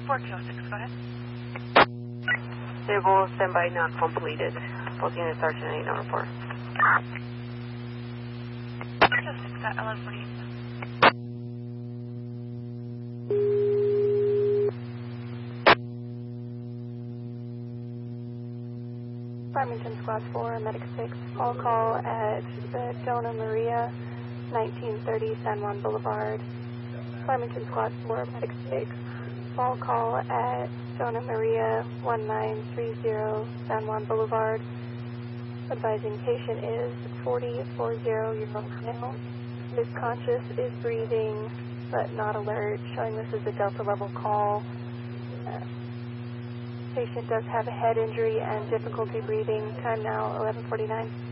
4206, go ahead. Stable, standby not completed. Both units are 10-8, no report. 4206, got 1148. Farmington Squad 4, Medic 6, all call at the Dona Maria, 1930 San Juan Boulevard. Farmington Squad 4, Medic 6, all call at Dona Maria, 1930 San Juan Boulevard. Advising patient is 4040-year-old male. Is conscious, is breathing, but not alert, showing this is a Delta level call. Patient does have a head injury and difficulty breathing. Time now 11:49.